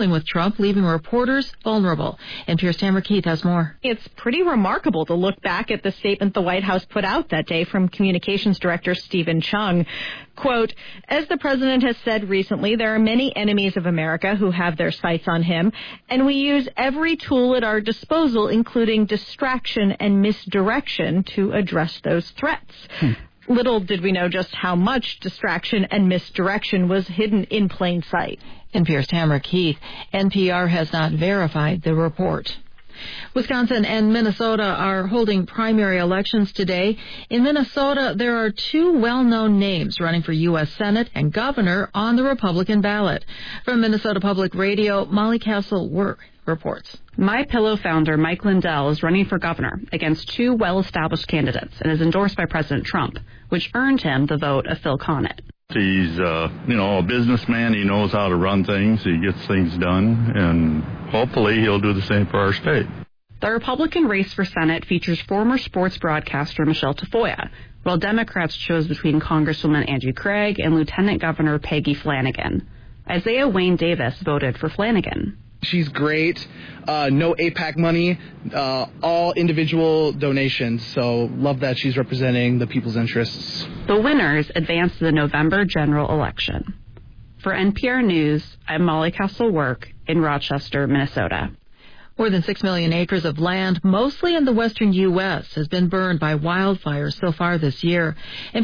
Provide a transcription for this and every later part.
with Trump, leaving reporters vulnerable. NPR's Tamara Keith has more. It's pretty remarkable to look back at the statement the White House put out that day from Communications Director Stephen Chung. Quote, as the president has said recently, there are many enemies of America who have their sights on him, and we use every tool at our disposal, including distraction and misdirection, to address those threats. Little did we know just how much distraction and misdirection was hidden in plain sight. NPR's Tamara Keith. NPR has not verified the report. Wisconsin and Minnesota are holding primary elections today. In Minnesota, there are two well-known names running for U.S. Senate and governor on the Republican ballot. From Minnesota Public Radio, Molly Castle reports. MyPillow founder Mike Lindell is running for governor against two well-established candidates and is endorsed by President Trump, which earned him the vote of Phil Connett. He's, a businessman. He knows how to run things. He gets things done, and hopefully he'll do the same for our state. The Republican race for Senate features former sports broadcaster Michelle Tafoya, while Democrats chose between Congresswoman Angie Craig and Lieutenant Governor Peggy Flanagan. Isaiah Wayne Davis voted for Flanagan. She's great. No APAC money, all individual donations. So love that she's representing the people's interests. The winners advance to the November general election. For NPR News, I'm Molly Castle-Work in Rochester, Minnesota. More than 6 million acres of land, mostly in the western U.S., has been burned by wildfires so far this year.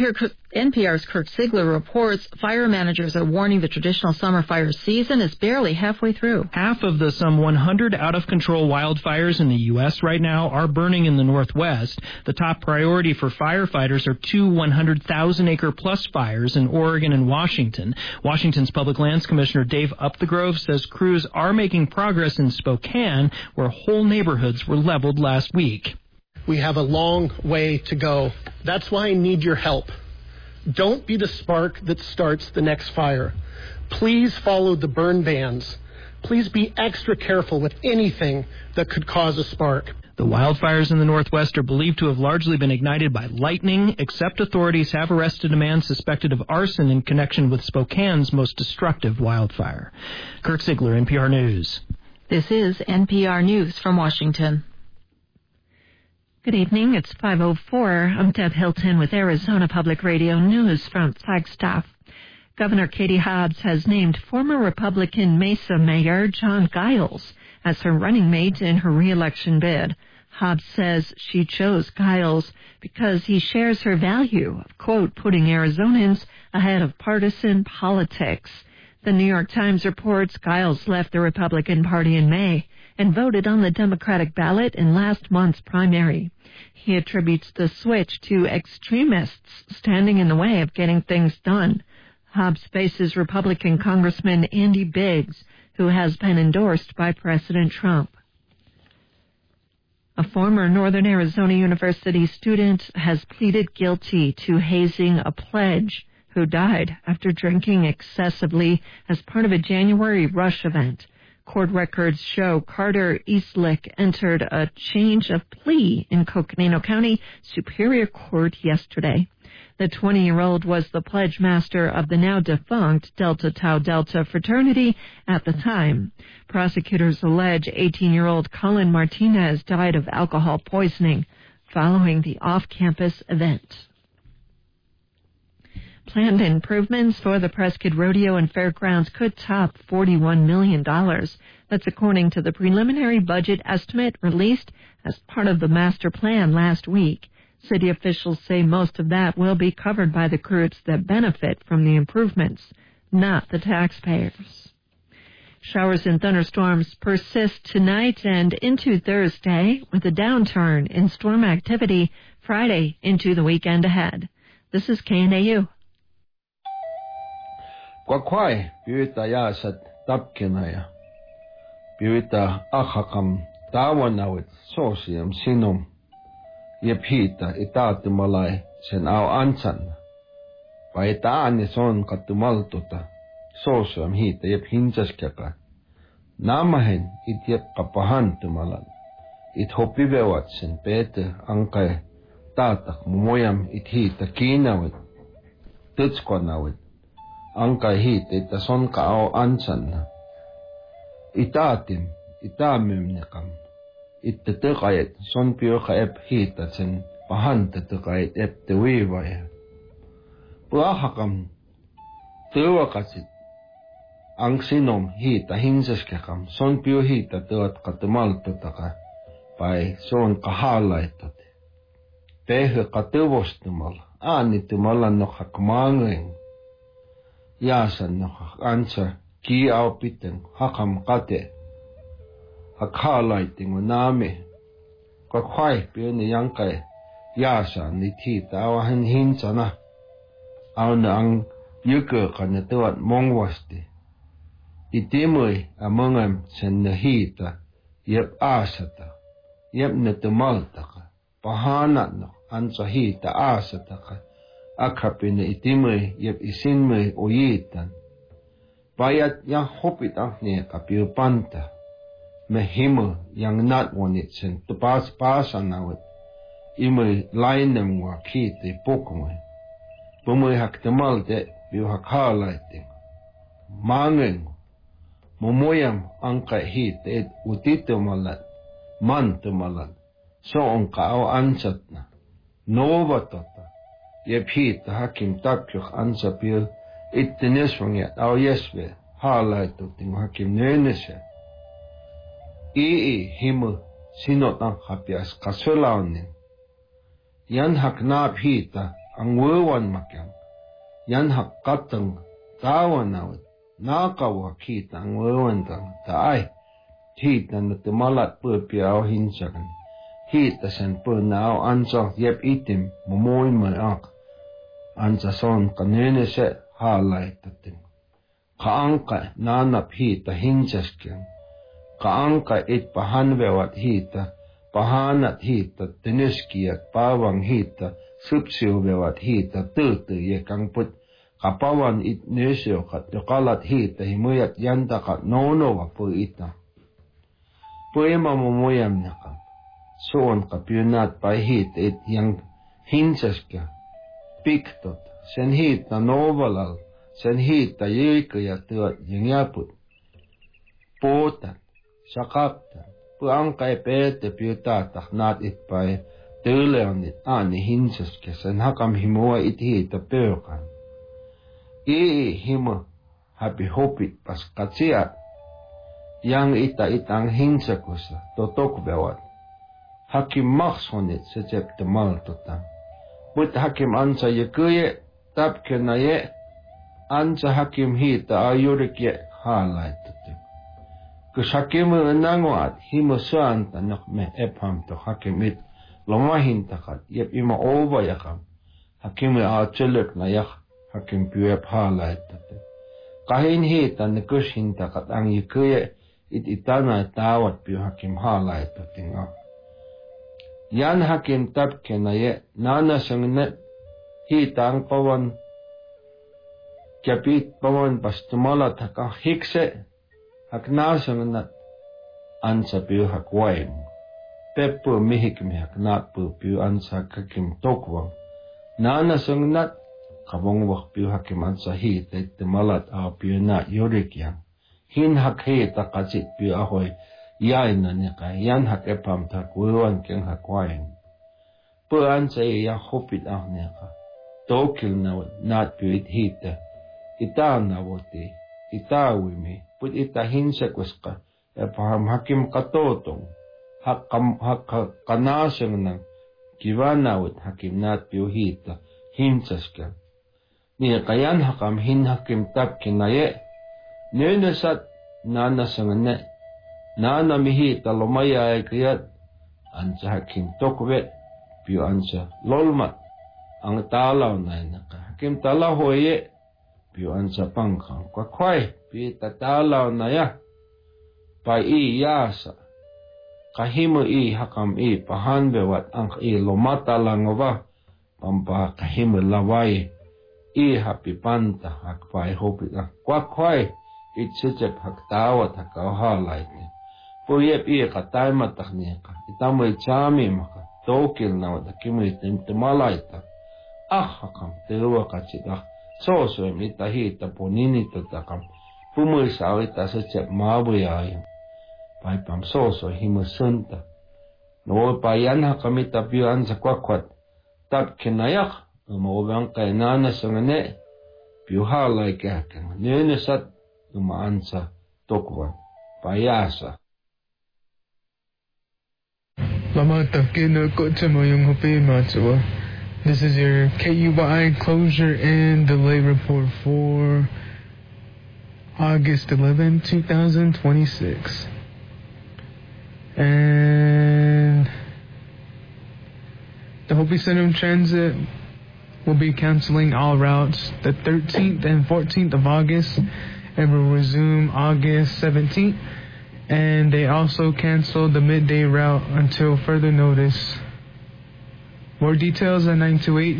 NPR's Kirk Sigler reports fire managers are warning the traditional summer fire season is barely halfway through. Half of the some 100 out-of-control wildfires in the U.S. right now are burning in the Northwest. The top priority for firefighters are two 100,000-acre-plus fires in Oregon and Washington. Washington's Public Lands Commissioner Dave Upthegrove says crews are making progress in Spokane, where whole neighborhoods were leveled last week. We have a long way to go. That's why I need your help. Don't be the spark that starts the next fire. Please follow the burn bans. Please be extra careful with anything that could cause a spark. The wildfires in the Northwest are believed to have largely been ignited by lightning, except authorities have arrested a man suspected of arson in connection with Spokane's most destructive wildfire. Kirk Sigler, NPR News. This is NPR News from Washington. Good evening. It's 5:04. I'm Deb Hilton with Arizona Public Radio News from Flagstaff. Governor Katie Hobbs has named former Republican Mesa Mayor John Giles as her running mate in her re-election bid. Hobbs says she chose Giles because he shares her value of, quote, putting Arizonans ahead of partisan politics. The New York Times reports Giles left the Republican Party in May and voted on the Democratic ballot in last month's primary. He attributes the switch to extremists standing in the way of getting things done. Hobbs faces Republican Congressman Andy Biggs, who has been endorsed by President Trump. A former Northern Arizona University student has pleaded guilty to hazing a pledge who died after drinking excessively as part of a January rush event. Court records show Carter Eastlick entered a change of plea in Coconino County Superior Court yesterday. The 20-year-old was the pledge master of the now-defunct Delta Tau Delta fraternity at the time. Prosecutors allege 18-year-old Colin Martinez died of alcohol poisoning following the off-campus event. Planned improvements for the Prescott Rodeo and Fairgrounds could top $41 million. That's according to the preliminary budget estimate released as part of the master plan last week. City officials say most of that will be covered by the groups that benefit from the improvements, not the taxpayers. Showers and thunderstorms persist tonight and into Thursday, with a downturn in storm activity Friday into the weekend ahead. This is KNAU. Kwakwai, Purita Yasat, Tapkinaya. Purita Achakam, Tawanawit, Sosium, Sinum. Yepita, Itatumalai, Sen Au Ansan. Paitaani son Katumaltuta, Sosium Hita, Yep Hinjaskaka. Namahen, it Yep Kapahantumalan. It Hopivewatsen, Pete, Ankai, Tatak, Mumoyam, it Hita, Kinawit, Tutskwanawit. Angka hit ita son kao ansan. itamimnikam itteqayet son piuqa ep hiitasen pahanta teqayet ep tewiwaya puahaqam tewaqasit angsinom hiita hinsaskaqam son piu hiita teat qatamaltutaqa pai son qahalaitat pehe qatewostumal aanitumalan noqaqmaangeng yaasan noqaq ansa ki aupiten haqam qate hakhalaiting nami qakhwai piuni yangkai yaasan nithita awahan hinsana auna ang yuke qana tuat mongwasti itimui amongam sen nahita yep asata yep netumaltaqa pahana no ansa hita asataqa akhapina itimui yep isinmui uyitan bayat yang hopit ahne kapiu panta mehimu yang nat wanit sen tupas pasanawat imui lainem wa kiti pokmui bumui hak temalte biu hak halaiting mangeng momoyam angka hit et utitumalat mantumalat so onka au ansatna novatota yep hit hakim takhyuk ansapil ittineswanget au yesve halaituting hakim nenese himu sinot ang hapias kasulaunin yan hak naap hita ang wewan makyang yan hak katang tawanawat nakawa kita ang wewan taay hita na tumalat pupiaw hinsakan hita sen punaaw ansa yep itim mumoy mayak ansa son kanenese halaitatin kaangka nanap hita hinsaskyan kaangka it pahanwewat hita pahanat hita tiniskiyak pawang hita supsiwewat hita tutu yekang put kapawan it nesyo kat yokalat hita himuyat yanta kat nono wa pu ita puema mumuyam nakam soon kapyunat pa hita it yang hinsaskya piktot sen hita novalal sen hita yekaya tuat yang yaput potat sakapta puang kai pete piuta taknat it pai tuleonit ani hinsus kesen hakam himua it hita peukan himo happy hopit pas katsiat yang itang hinsakusa totok bewat hakim maksonit secep temal totang but hakim ansa yekuye tapkenaye ansa hakim hita ayurikye halait tutim Kushakim nangwat himusan tanak me epham to hakimit lomahin takat yep ima over yakam hakim acelek na yak hakim puep halait tate kahin hitan kushin takat ang yikuye itana tawat pu hakim halait tatinga yan hakim tapke na ye nana sangne hitang pawan kapit pawan pastumala taka hikse hak nasangat ansa piu hak waim peppu mihik mi hak napu piu ansa kakim tokwang nana sangat kabong wak piu hakim ansa hit et malat a piu na yorik yang hin hak hita kacit piu ahoy yaina nika yan hak epam tak wewan keng hak waim pu ansa ya hopit ah nika tokil na nat piu it hita ita na woti ita wimi put ita hinsakuska epaham hakim katotong hak kanasang nang kiwanawit hakim nat piuhita hinsaska niya kayan hakam hin hakim tap kinaye nenasat nanasang ne nana mihita lomaya ay kayat ansa hakim tokwe piu ansa lolmat ang talaw na naka hakim talaw hoye piu ansa pangkang kwakway pita talaw na ya pa yasa kahimu hakam pahanbewat ang lomata lang ba pampa kahimu laway happy panta hakpay hopit ang kwakway itsitsip haktawat hakahalay puyep katay matakniya ka itamoy chami maka tokil na wad hakimu itimtimalayta hakam tiruwa kachit soso itahita ponini tatakam Pumulsaw ita sa chep mabuyayo. Pai pamsoso himusunta. No payan ha kami tapian sa kwakwat. Tap kinayak. Umawang kay nana sa ngane. Piuhalay kakang. Ninisat umaan sa tokwan. Payasa. This is your KUI closure and delay report for August 11, 2026. And the Hopi Centrum Transit will be canceling all routes the 13th and 14th of August and will resume August 17th. And they also canceled the midday route until further notice. More details at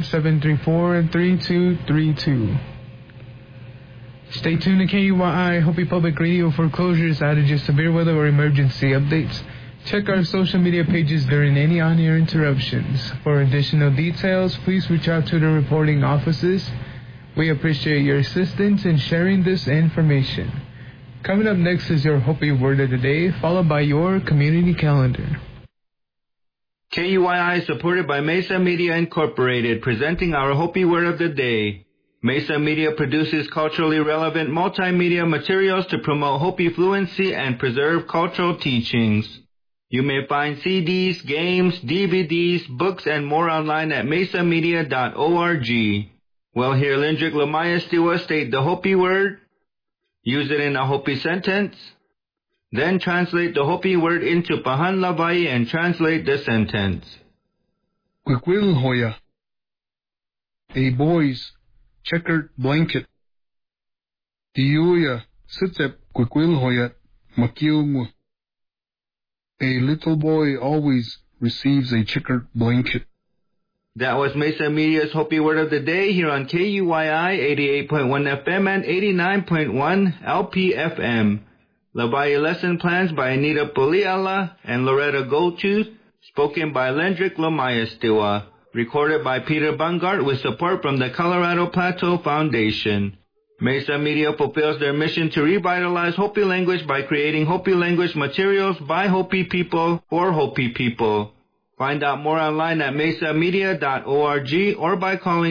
928-734-3232. Stay tuned to KUYI Hopi Public Radio for closures, outages, severe weather, or emergency updates. Check our social media pages during any on-air interruptions. For additional details, please reach out to the reporting offices. We appreciate your assistance in sharing this information. Coming up next is your Hopi Word of the Day, followed by your community calendar. KUYI is supported by Mesa Media Incorporated, presenting our Hopi Word of the Day. Mesa Media produces culturally relevant multimedia materials to promote Hopi fluency and preserve cultural teachings. You may find CDs, games, DVDs, books, and more online at mesamedia.org. Well, here Lindrick Lamaya Stiwa state the Hopi Word, use it in a Hopi sentence, then translate the Hopi word into Pahan Lavai and translate the sentence. Quiquil Hoya. A boy's checkered blanket. Diuya sitep Quiquil Hoya Makiumu. A little boy always receives a checkered blanket. That was Mesa Media's Hopi Word of the Day here on KUYI 88.1 FM and 89.1 LPFM. Lavai lesson plans by Anita Poliala and Loretta Goldtooth, spoken by Lendrick Lamaya Stiwa, recorded by Peter Bungart with support from the Colorado Plateau Foundation. Mesa Media fulfills their mission to revitalize Hopi language by creating Hopi language materials by Hopi people for Hopi people. Find out more online at mesamedia.org or by calling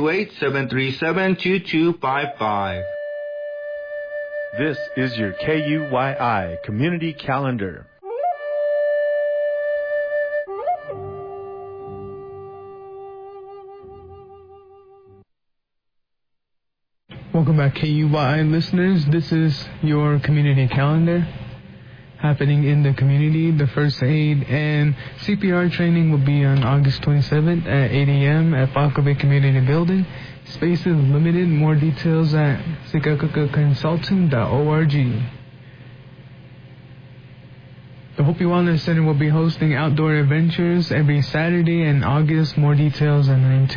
928-737-2255. This is your KUYI Community Calendar. Welcome back, KUYI listeners. This is your community calendar. Happening in the community, the first aid and CPR training will be on August 27th at 8 a.m. at Falcon Community Building. Space is limited. More details at sikakakonsulting.org. The Hopi Wellness Center will be hosting outdoor adventures every Saturday in August. More details at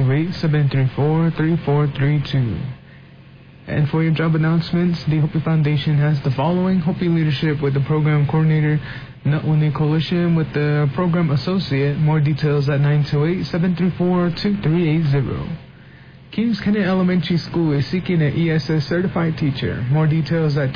928-734-3432. And for your job announcements, the Hopi Foundation has the following: Hopi Leadership with the Program Coordinator, Nutwini Coalition with the Program Associate. More details at 928-734-2380. Kings Kennett Elementary School is seeking an ESS certified teacher. More details at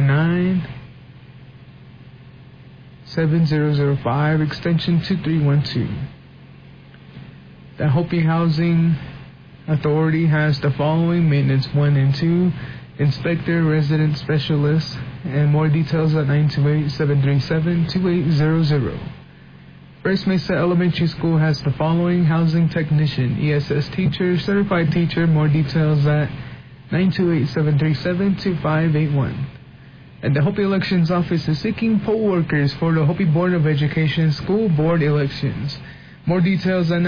399-7005, extension 2312. The Hopi Housing Authority has the following: Maintenance 1 and 2, Inspector, Resident Specialist, and more details at 928-737-2800. First Mesa Elementary School has the following: Housing Technician, ESS Teacher, Certified Teacher. More details at 928-737-2581. And the Hopi Elections Office is seeking poll workers for the Hopi Board of Education School Board elections. More details at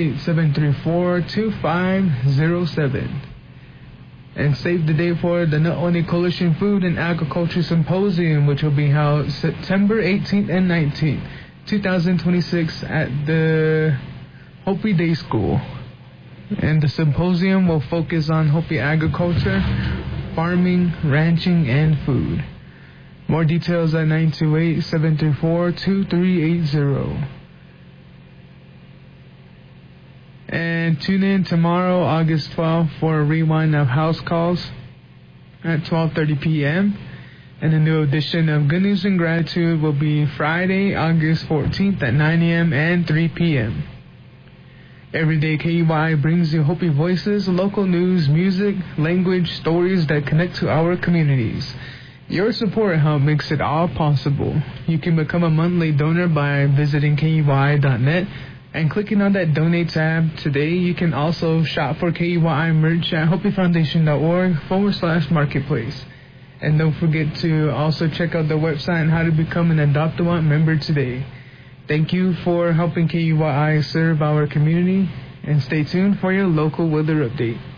928-734-2507. And save the date for the Nutwini Coalition Food and Agriculture Symposium, which will be held September 18th and 19th, 2026 at the Hopi Day School. And the symposium will focus on Hopi agriculture, farming, ranching, and food. More details at 928-734-2380. And tune in tomorrow, August 12th, for a rewind of house calls. at 12:30 p.m. And a new edition of Good News and Gratitude will be Friday, August 14th at 9 a.m. and 3 p.m. Every day, KUYI brings you Hopi voices, local news, music, language, stories that connect to our communities. Your support help makes it all possible. You can become a monthly donor by visiting KUYI.net and clicking on that donate tab. Today, you can also shop for KUYI merch at HopiFoundation.org/marketplace. And don't forget to also check out the website and how to become an Adopt-A-Want member today. Thank you for helping KUYI serve our community, and stay tuned for your local weather update.